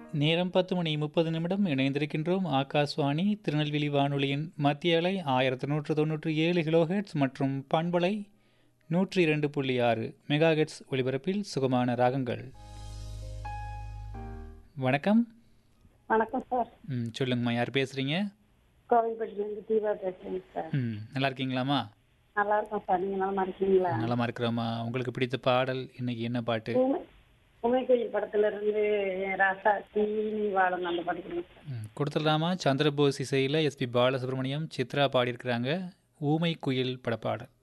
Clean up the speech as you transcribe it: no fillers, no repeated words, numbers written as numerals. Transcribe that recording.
நேரம் 10:30 இணைந்திருக்கின்றோம். ஆகாஷ்வாணி திருநெல்வேலி வானொலியின் மத்திய அலை 1197 கிலோஹெர்ட்ஸ் மற்றும் பண்பலை 102.6 மெகாஹெர்ட்ஸ் ஒலிபரப்பில் சுகமான ராகங்கள். வணக்கம். வணக்கம் சார். சொல்லுங்கம்மா, யார் பேசுறீங்க? கோவில்பட்டியிலேருந்து தீபா பேசுறேங்க சார். நல்லா இருக்கீங்களாம்மா? நல்லா இருக்கோம் சார். நீங்க நலமா இருக்கீங்களா? நலமா இருக்கிறோம்மா. உங்களுக்கு பிடித்த பாடல் இன்னைக்கு என்ன பாட்டு? உமைக்குயில் படத்துல இருந்து ராசா தீனி வாழும் அந்த படிக்கிறேன் சார். கொடுத்துடலாமா? சந்திரபோஸ் இசையில் எஸ்பி பாலசுப்ரமணியம், சித்ரா பாடியிருக்கிறாங்க. ஊமை குயில் படப்பாடல்.